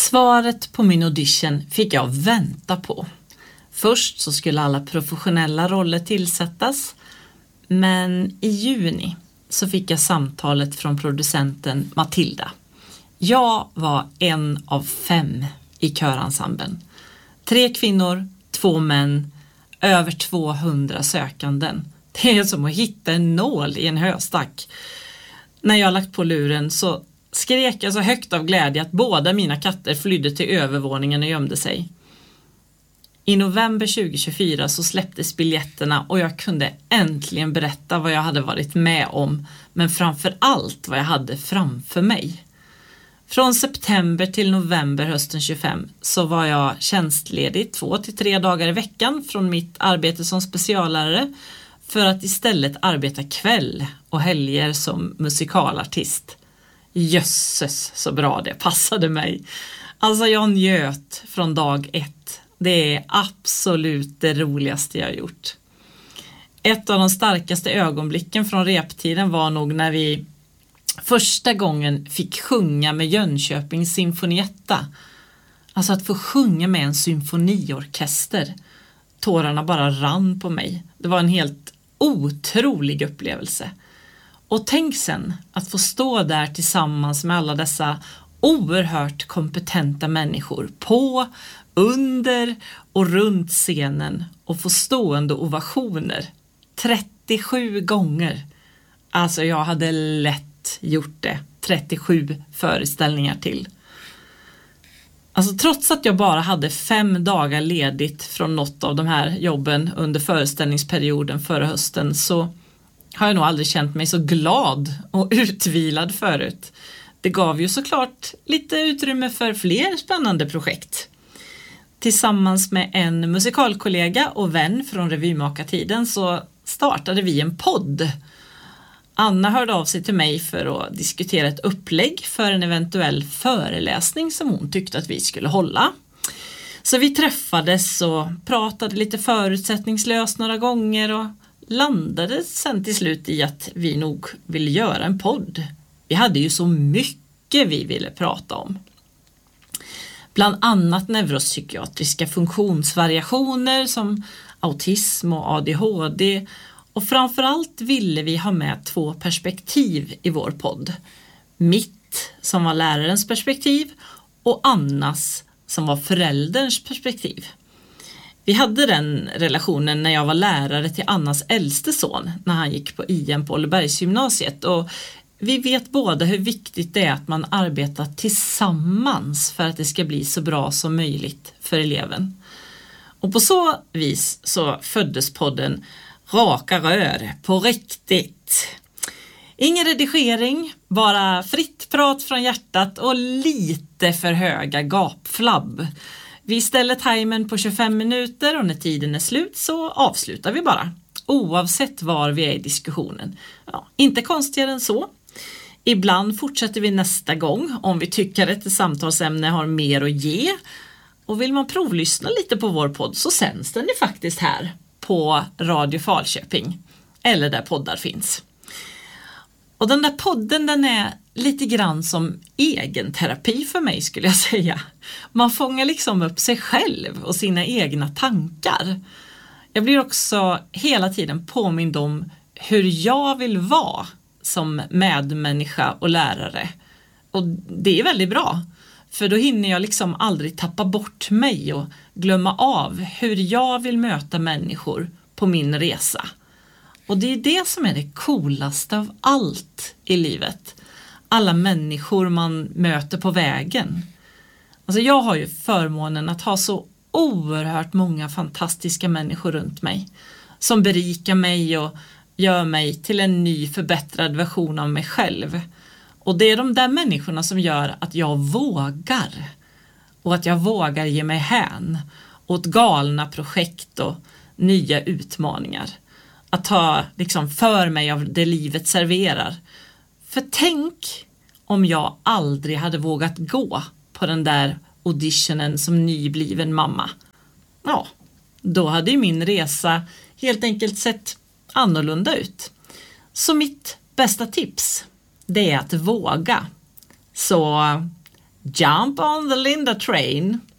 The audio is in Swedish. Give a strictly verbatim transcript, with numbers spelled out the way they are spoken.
Svaret på min audition fick jag vänta på. Först så skulle alla professionella roller tillsättas, men i juni så fick jag samtalet från producenten Matilda. Jag var en av fem i körensemblen. Tre kvinnor, två män, över tvåhundra sökanden. Det är som att hitta en nål i en höstack. När jag lagt på luren så skrek jag så högt av glädje att båda mina katter flydde till övervåningen och gömde sig. I november tjugohundratjugofyra så släpptes biljetterna och jag kunde äntligen berätta vad jag hade varit med om, men framför allt vad jag hade framför mig. Från september till november hösten tjugofem så var jag tjänstledig två till tre dagar i veckan från mitt arbete som speciallärare för att istället arbeta kväll och helger som musikalartist. Jösses så bra det passade mig. Alltså jag njöt från dag ett. Det är absolut det roligaste jag gjort. Ett av de starkaste ögonblicken från reptiden var nog när vi första gången fick sjunga med Jönköpings symfonietta. Alltså att få sjunga med en symfoniorkester. Tårarna bara rann på mig. Det var en helt otrolig upplevelse. Och tänk sen att få stå där tillsammans med alla dessa oerhört kompetenta människor på, under och runt scenen och få stående ovationer trettiosju gånger. Alltså jag hade lätt gjort det. trettiosju föreställningar till. Alltså trots att jag bara hade fem dagar ledigt från något av de här jobben under föreställningsperioden förra hösten så har jag nog aldrig känt mig så glad och utvilad förut. Det gav ju såklart lite utrymme för fler spännande projekt. Tillsammans med en musikalkollega och vän från revymakartiden så startade vi en podd. Anna hörde av sig till mig för att diskutera ett upplägg för en eventuell föreläsning som hon tyckte att vi skulle hålla. Så vi träffades och pratade lite förutsättningslöst några gånger och landade sen till slut i att vi nog ville göra en podd. Vi hade ju så mycket vi ville prata om. Bland annat neuropsykiatriska funktionsvariationer som autism och A D H D. Och framförallt ville vi ha med två perspektiv i vår podd. Mitt som var lärarens perspektiv och Annas som var förälderns perspektiv. Vi hade den relationen när jag var lärare till Annas äldste son när han gick på I M på Ålbergsgymnasiet och vi vet båda hur viktigt det är att man arbetar tillsammans för att det ska bli så bra som möjligt för eleven. Och på så vis så föddes podden Raka rör på riktigt. Ingen redigering, bara fritt prat från hjärtat och lite för höga gapflabb. Vi ställer timern på tjugofem minuter och när tiden är slut så avslutar vi bara. Oavsett var vi är i diskussionen. Ja, inte konstigare än så. Ibland fortsätter vi nästa gång om vi tycker att ett samtalsämne har mer att ge. Och vill man provlyssna lite på vår podd så sänds den ju faktiskt här på Radio Falköping. Eller där poddar finns. Och den där podden den är lite grann som egen terapi för mig skulle jag säga. Man fångar liksom upp sig själv och sina egna tankar. Jag blir också hela tiden påmind om hur jag vill vara som medmänniska och lärare. Och det är väldigt bra. För då hinner jag liksom aldrig tappa bort mig och glömma av hur jag vill möta människor på min resa. Och det är det som är det coolaste av allt i livet. Alla människor man möter på vägen. Alltså jag har ju förmånen att ha så oerhört många fantastiska människor runt mig. Som berikar mig och gör mig till en ny förbättrad version av mig själv. Och det är de där människorna som gör att jag vågar. Och att jag vågar ge mig hän åt galna projekt och nya utmaningar. Att ta liksom för mig av det livet serverar. För tänk om jag aldrig hade vågat gå på den där auditionen som nybliven mamma. Ja, då hade ju min resa helt enkelt sett annorlunda ut. Så mitt bästa tips, det är att våga. Så Jump on the Linda train.